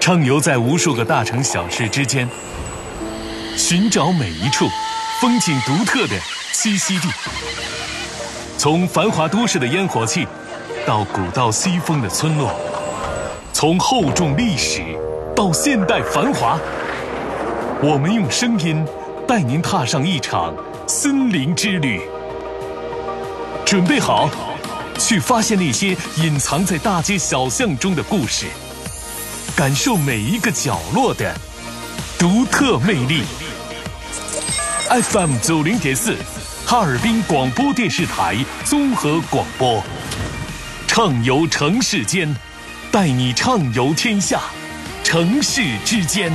畅游在无数个大城小市之间，寻找每一处风景独特的栖息地。从繁华都市的烟火气，到古道西风的村落，从厚重历史到现代繁华，我们用声音带您踏上一场森林之旅。准备好，去发现那些隐藏在大街小巷中的故事，感受每一个角落的独特魅力。FM 90.4，哈尔滨广播电视台综合广播，畅游城市间，带你畅游天下，城市之间。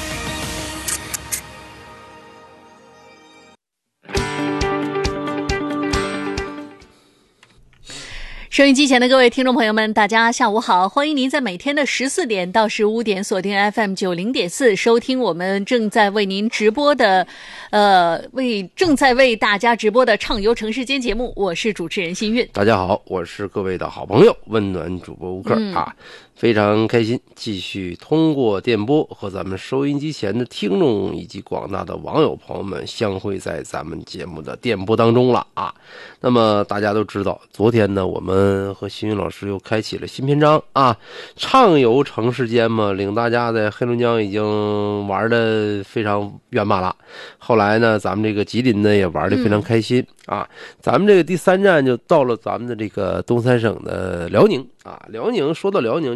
收音机前的各位听众朋友们，大家下午好！欢迎您在每天的14点到15点锁定 FM 90.4，收听我们正在为您直播的，正在为大家直播的畅游城市间节目。我是主持人新韵。 大家好，我是各位的好朋友温暖主播吴克啊，非常开心，继续通过电波和咱们收音机前的听众以及广大的网友朋友们相会在咱们节目的电波当中了啊。那么大家都知道，昨天呢，我们和新云老师又开启了新篇章啊，畅游城市间嘛，领大家在黑龙江已经玩得非常圆满了。后来呢，咱们这个吉林呢也玩得非常开心啊。咱们这个第3站就到了咱们的这个东三省的辽宁啊。辽宁，说到辽宁